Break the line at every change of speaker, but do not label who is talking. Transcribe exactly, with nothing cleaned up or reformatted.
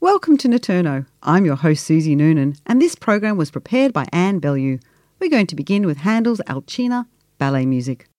Welcome to Naturno. I'm your host Susie Noonan, and this program was prepared by Anne Bellew. We're going to begin with Handel's Alcina ballet music.